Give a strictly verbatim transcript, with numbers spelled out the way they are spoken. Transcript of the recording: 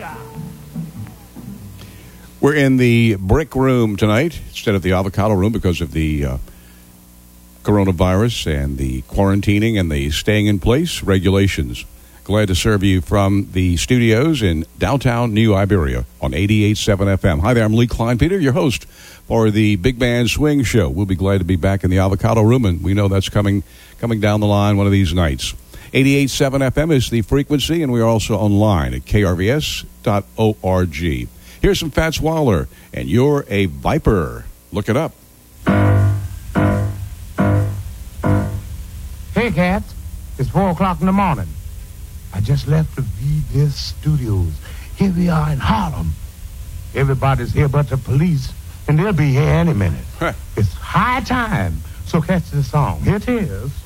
We're in the brick room tonight instead of the avocado room because of the uh, coronavirus and the quarantining and the staying in place regulations. Glad to serve you from the studios in downtown New Iberia on eighty-eight point seven F M. Hi there, I'm Lee Kleinpeter, your host for the Big Band Swing Show. We'll be glad to be back in the avocado room, and we know that's coming coming down the line one of these nights. eighty-eight point seven F M is the frequency, and we are also online at K R V S dot org. Here's some Fats Waller, and You're a Viper. Look it up. Hey, cats. It's four o'clock in the morning. I just left the V D S Studios. Here we are in Harlem. Everybody's here but the police, and they'll be here any minute. Huh. It's high time. So catch this song. Here it is.